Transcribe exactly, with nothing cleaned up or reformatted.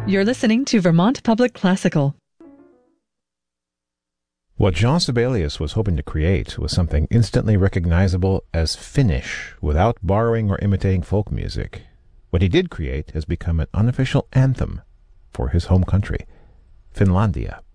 You're listening to Vermont Public Classical. What Jean Sibelius was hoping to create was something instantly recognizable as Finnish, without borrowing or imitating folk music. What he did create has become an unofficial anthem for his home country, Finlandia.